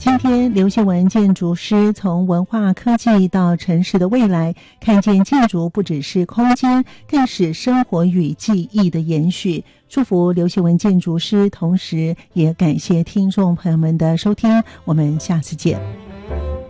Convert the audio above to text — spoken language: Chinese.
今天刘锡文建筑师从文化科技到城市的未来，看见建筑不只是空间，更是生活与记忆的延续。祝福刘锡文建筑师，同时也感谢听众朋友们的收听，我们下次见。